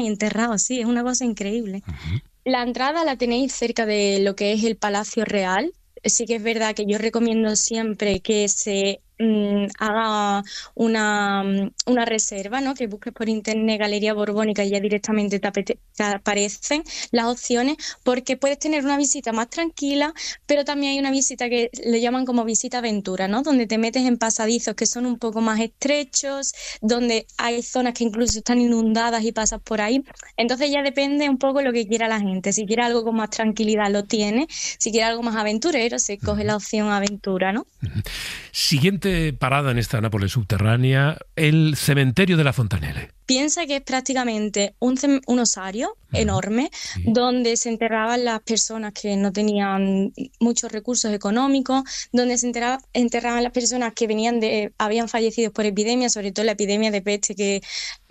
enterrados, sí, es una cosa increíble. Ujú. La entrada la tenéis cerca de lo que es el Palacio Real. Sí que es verdad que yo recomiendo siempre que se haga una reserva, ¿no? Que busques por internet Galería Borbónica y ya directamente te aparecen las opciones, porque puedes tener una visita más tranquila, pero también hay una visita que le llaman como visita aventura, ¿no? Donde te metes en pasadizos que son un poco más estrechos, donde hay zonas que incluso están inundadas y pasas por ahí. Entonces ya depende un poco lo que quiera la gente. Si quiere algo con más tranquilidad, lo tiene. Si quiere algo más aventurero, se coge la opción aventura, ¿no? Ujú. Siguiente parada en esta Nápoles subterránea, el cementerio de la Fontanelle. Piensa que es prácticamente un osario Ujú. enorme Sí. donde se enterraban las personas que no tenían muchos recursos económicos, donde se enterraban las personas que habían fallecido por epidemias, sobre todo la epidemia de peste que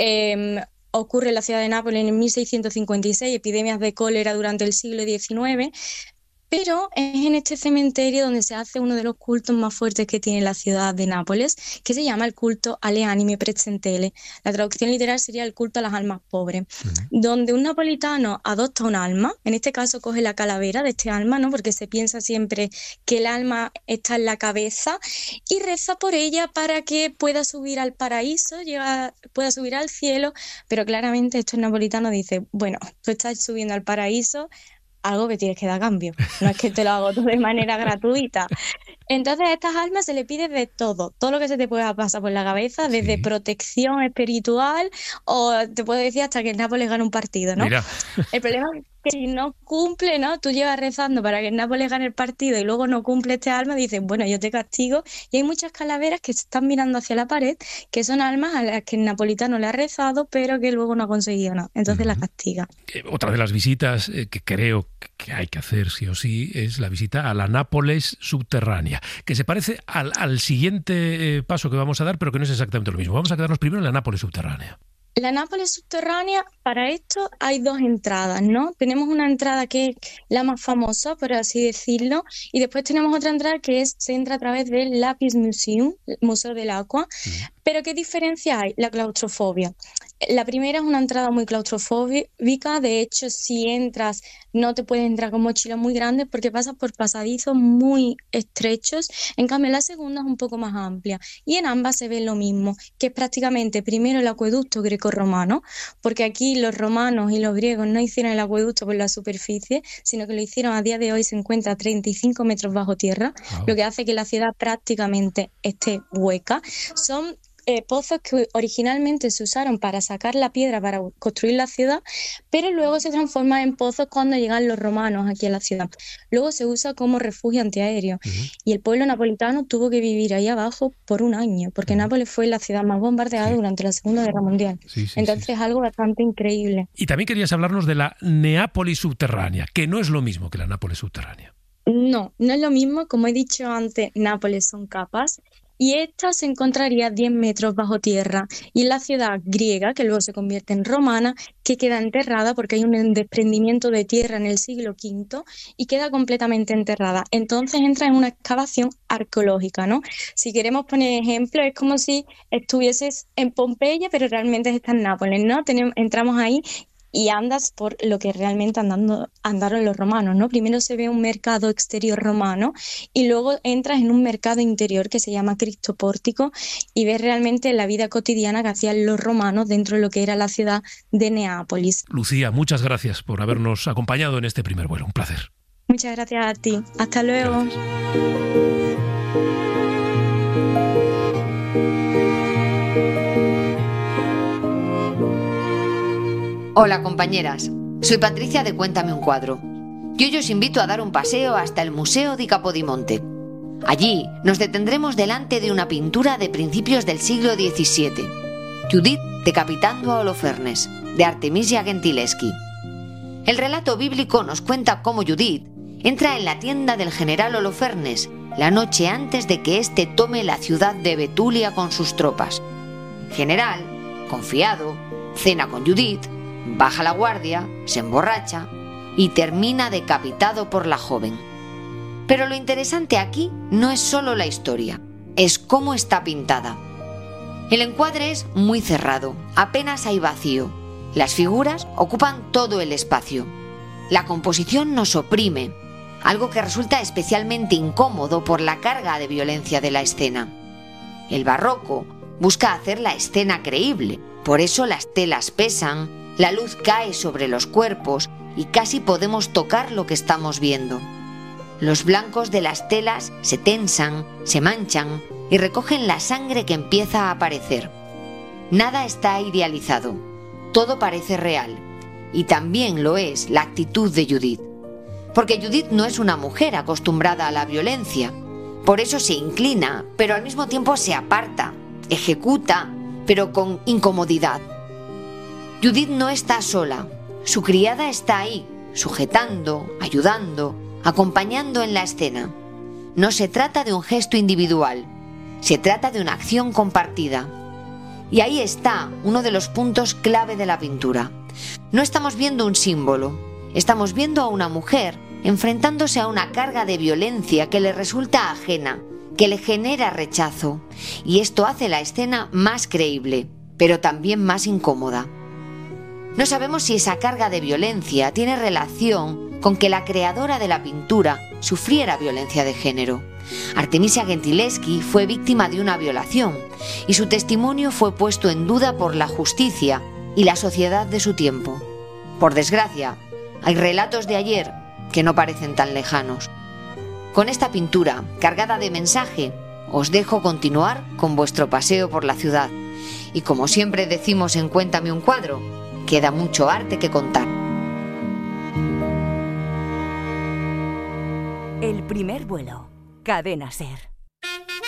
ocurre en la ciudad de Nápoles en 1656, epidemias de cólera durante el siglo XIX. Pero es en este cementerio donde se hace uno de los cultos más fuertes que tiene la ciudad de Nápoles, que se llama el culto alle anime presentele. La traducción literal sería el culto a las almas pobres, Ujú. donde un napolitano adopta un alma, en este caso coge la calavera de este alma, ¿no? Porque se piensa siempre que el alma está en la cabeza y reza por ella para que pueda subir al paraíso, pueda subir al cielo, pero claramente estos napolitanos dicen, bueno, tú estás subiendo al paraíso, algo que tienes que dar a cambio. No es que te lo hago todo de manera gratuita. Entonces a estas almas se le pide de todo lo que se te pueda pasar por la cabeza, desde Sí. protección espiritual o te puedo decir hasta que el Nápoles gane un partido, ¿no? Mira. El problema es que si no cumple, ¿no? Tú llevas rezando para que el Nápoles gane el partido y luego no cumple este alma, dices, bueno, yo te castigo. Y hay muchas calaveras que se están mirando hacia la pared, que son almas a las que el napolitano le ha rezado, pero que luego no ha conseguido nada. Entonces la Ujú. castiga. Otra de las visitas que creo que hay que hacer sí o sí es la visita a la Nápoles subterránea, que se parece al siguiente paso que vamos a dar, pero que no es exactamente lo mismo. Vamos a quedarnos primero en la Nápoles subterránea. La Nápoles subterránea, para esto hay dos entradas, ¿no? Tenemos una entrada que es la más famosa, por así decirlo, y después tenemos otra entrada se entra a través del Lapis Museum, el Museo del Agua. Ujú. Pero ¿qué diferencia hay? La claustrofobia. La primera es una entrada muy claustrofóbica, de hecho, si entras, no te puedes entrar con mochilas muy grandes porque pasas por pasadizos muy estrechos. En cambio, la segunda es un poco más amplia y en ambas se ve lo mismo, que es prácticamente primero el acueducto grecorromano, porque aquí los romanos y los griegos no hicieron el acueducto por la superficie, sino que lo hicieron a día de hoy, se encuentra a 35 metros bajo tierra, lo Wow. que hace que la ciudad prácticamente esté hueca. Son pozos que originalmente se usaron para sacar la piedra para construir la ciudad, pero luego se transforman en pozos cuando llegan los romanos aquí a la ciudad. Luego se usa como refugio antiaéreo Ujú. y el pueblo napolitano tuvo que vivir ahí abajo por un año, porque Ujú. Nápoles fue la ciudad más bombardeada Sí, durante la Segunda Guerra Mundial. sí, sí, sí, Entonces sí. es algo bastante increíble. Y también querías hablarnos de la Neápolis subterránea, que no es lo mismo que la Nápoles subterránea. No, no es lo mismo. Como he dicho antes, Nápoles son capas y esta se encontraría 10 metros bajo tierra y la ciudad griega, que luego se convierte en romana, que queda enterrada porque hay un desprendimiento de tierra en el siglo V y queda completamente enterrada. Entonces entra en una excavación arqueológica, ¿no? Si queremos poner ejemplo, es como si estuvieses en Pompeya, pero realmente está en Nápoles, ¿no? Entramos ahí y andas por lo que realmente andaron los romanos, ¿no? Primero se ve un mercado exterior romano y luego entras en un mercado interior que se llama Cristo Pórtico y ves realmente la vida cotidiana que hacían los romanos dentro de lo que era la ciudad de Neápolis. Lucía, muchas gracias por habernos acompañado en este primer vuelo. Un placer. Muchas gracias a ti. Hasta luego. Gracias. Hola compañeras, soy Patricia de Cuéntame un cuadro y hoy os invito a dar un paseo hasta el Museo di Capodimonte. Allí nos detendremos delante de una pintura de principios del siglo XVII, Judith decapitando a Holofernes, de Artemisia Gentileschi. El relato bíblico nos cuenta cómo Judith entra en la tienda del general Holofernes la noche antes de que éste tome la ciudad de Betulia con sus tropas. El general, confiado, cena con Judith, baja la guardia, se emborracha y termina decapitado por la joven. Pero lo interesante aquí no es solo la historia, es cómo está pintada. El encuadre es muy cerrado, apenas hay vacío, Las figuras ocupan todo el espacio. La composición nos oprime, algo que resulta especialmente incómodo por la carga de violencia de la escena. El barroco busca hacer la escena creíble, por eso las telas pesan, la luz cae sobre los cuerpos y casi podemos tocar lo que estamos viendo. Los blancos de las telas se tensan, se manchan y recogen la sangre que empieza a aparecer. Nada está idealizado, todo parece real, y también lo es la actitud de Judith. Porque Judith no es una mujer acostumbrada a la violencia, por eso se inclina, pero al mismo tiempo se aparta, ejecuta, pero con incomodidad. Judith no está sola, su criada está ahí, sujetando, ayudando, acompañando en la escena. No se trata de un gesto individual, se trata de una acción compartida. Y ahí está uno de los puntos clave de la pintura. No estamos viendo un símbolo, estamos viendo a una mujer enfrentándose a una carga de violencia que le resulta ajena, que le genera rechazo. Y esto hace la escena más creíble, pero también más incómoda. No sabemos si esa carga de violencia tiene relación con que la creadora de la pintura sufriera violencia de género. Artemisia Gentileschi fue víctima de una violación y su testimonio fue puesto en duda por la justicia y la sociedad de su tiempo. Por desgracia, hay relatos de ayer que no parecen tan lejanos. Con esta pintura, cargada de mensaje, os dejo continuar con vuestro paseo por la ciudad. Y como siempre decimos en Cuéntame un cuadro, queda mucho arte que contar. El primer vuelo. Cadena SER.